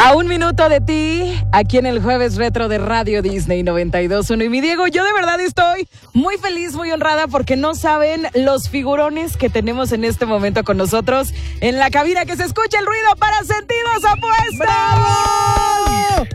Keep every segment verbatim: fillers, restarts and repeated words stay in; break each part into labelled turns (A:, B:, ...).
A: A un minuto de ti, aquí en el Jueves Retro de Radio Disney noventa y dos punto uno. Y mi Diego, yo de verdad estoy muy feliz, muy honrada, porque no saben los figurones que tenemos en este momento con nosotros en la cabina. Que se escuche el ruido para Sentidos Opuestos.
B: ¡Bravo!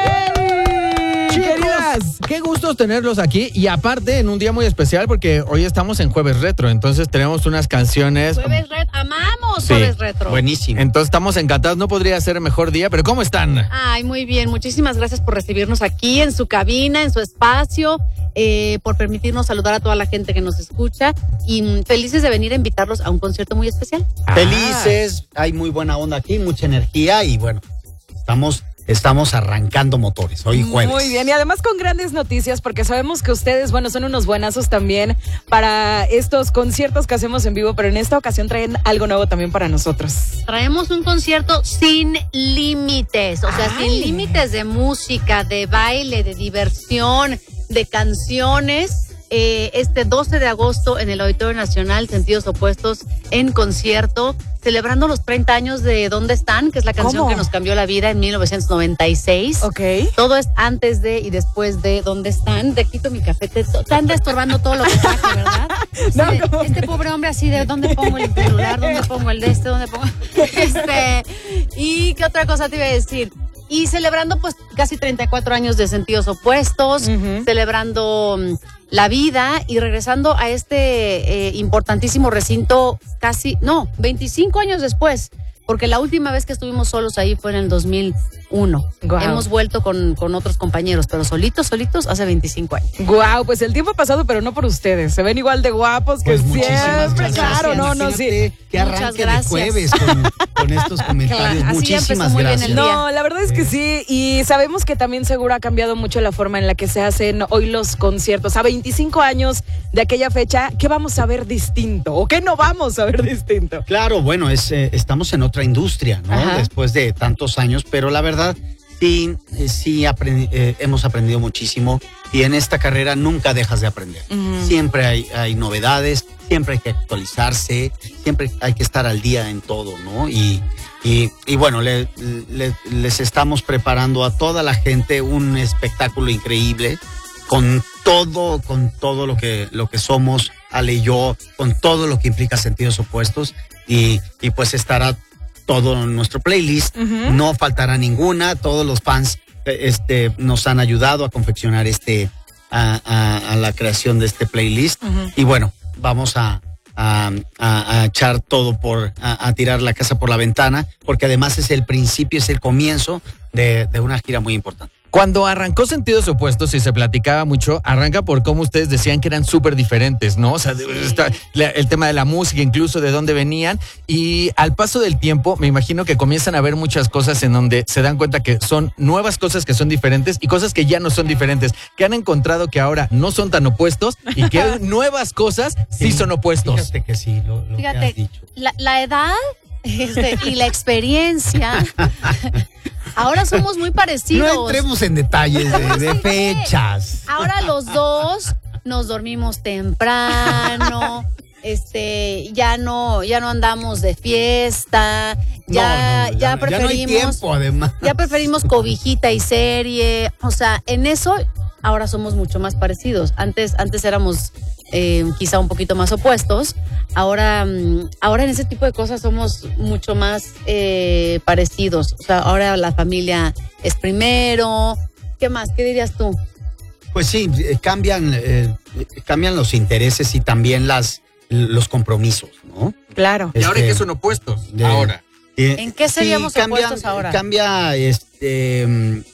A: ¡Ey!
B: Chicos, qué gusto tenerlos aquí. Y aparte, en un día muy especial, porque hoy estamos en Jueves Retro. Entonces tenemos unas canciones.
C: Jueves Retro, amamos
B: Sí,
C: Jueves Retro.
B: Buenísimo. Entonces estamos encantados. No podría ser mejor día, pero ¿cómo están?
C: Ay, muy bien. Muchísimas gracias por recibirnos aquí en su cabina, en su espacio, eh, por permitirnos saludar a toda la gente que nos escucha y mm, felices de venir a invitarlos a un concierto muy especial.
D: Felices, hay muy buena onda aquí, mucha energía y bueno, estamos, estamos arrancando motores hoy jueves.
A: Muy bien, y además con grandes noticias, porque sabemos que ustedes, bueno, son unos buenazos también para estos conciertos que hacemos en vivo, pero en esta ocasión traen algo nuevo también para nosotros.
C: Traemos un concierto sin límites, o sea,
A: Ay.
C: sin límites de música, de baile, de diversión, de canciones. Eh, este doce de agosto en el Auditorio Nacional, Sentidos Opuestos en concierto, celebrando los treinta años de ¿Dónde están?, que es la canción
A: ¿Cómo?
C: que nos cambió la vida en mil novecientos noventa y seis.
A: Ok.
C: Todo es antes de y después de ¿Dónde están? Te quito mi café, te están destorbando todo lo que traje, ¿verdad? Así
A: No,
C: de,
A: ¿cómo?
C: este pobre hombre así de ¿dónde pongo el celular? ¿Dónde pongo el de este? ¿Dónde pongo? Este, ¿y qué otra cosa te iba a decir? Y celebrando pues casi treinta y cuatro años de Sentidos Opuestos,
A: Ujú.
C: celebrando mm, la vida y regresando a este eh, importantísimo recinto casi, no, veinticinco años después, porque la última vez que estuvimos solos ahí fue en el dos mil uno.
A: Guau.
C: Hemos vuelto con, con otros compañeros, pero solitos, solitos hace veinticinco años.
A: Guau, pues el tiempo ha pasado, pero no por ustedes. Se ven igual de guapos que
D: Pues muchísimas
A: siempre.
D: gracias.
A: Claro, no, no, sí.
D: Imagínate qué
C: Muchas
D: arranque de
C: gracias.
D: jueves con, con estos comentarios.
C: Claro, así ya empezó
D: Muchísimas
C: muy bien
D: gracias.
C: el día.
A: No, la verdad es que sí, y sabemos que también seguro ha cambiado mucho la forma en la que se hacen hoy los conciertos. A veinticinco años de aquella fecha, ¿qué vamos a ver distinto? ¿O qué no vamos a ver distinto?
D: Claro, bueno, es, eh, estamos en otra industria, ¿no?
A: Ajá.
D: Después de tantos años, pero la verdad, sí, eh, sí aprend- eh, hemos aprendido muchísimo y en esta carrera nunca dejas de aprender.
A: Ujú.
D: Siempre hay, hay novedades, siempre hay que actualizarse, siempre hay que estar al día en todo, ¿no? Y, y, y bueno, le- le- les estamos preparando a toda la gente un espectáculo increíble con todo, con todo lo que, lo que somos, Ale y yo, con todo lo que implica Sentidos Opuestos y, y pues estará todo en nuestro playlist,
A: Ujú.
D: no faltará ninguna, todos los fans eh, este, nos han ayudado a confeccionar este, a, a- a la creación de este playlist
A: Ujú.
D: y bueno, vamos a, a, a- a echar todo por, a, a tirar la casa por la ventana, porque además es el principio, es el comienzo de, de una gira muy importante.
B: Cuando arrancó Sentidos Opuestos y se platicaba mucho, arranca por cómo ustedes decían que eran súper diferentes, ¿no? O sea, de- está la- el tema de la música, incluso de dónde venían. Y al paso del tiempo, me imagino que comienzan a ver muchas cosas en donde se dan cuenta que son nuevas cosas que son diferentes y cosas que ya no son diferentes, que han encontrado que ahora no son tan opuestos y que nuevas cosas sí, son opuestos.
D: Fíjate que sí, lo, lo que
C: Fíjate,
D: has dicho.
C: la, la edad este, y la experiencia, ahora somos muy parecidos.
D: No entremos en detalles de, de fechas.
C: Ahora los dos nos dormimos temprano, este, ya no, ya no andamos de fiesta, ya,
D: No, no,
C: ya
D: no, ya no hay
C: preferimos,
D: tiempo, además.
C: ya preferimos cobijita y serie, o sea, en eso ahora somos mucho más parecidos. Antes, antes éramos eh, quizá un poquito más opuestos. Ahora, mm, ahora en ese tipo de cosas somos mucho más eh, parecidos. O sea, ahora la familia es primero. ¿Qué más? ¿Qué dirías tú?
D: Pues sí, eh, cambian, eh, cambian los intereses y también las, los compromisos, ¿no?
A: Claro.
B: ¿Y ahora en
D: Este,
B: qué son opuestos?
D: de-
B: Ahora.
D: Eh,
C: ¿En qué seríamos
D: cambian-
C: opuestos ahora?
D: Cambia este, mm,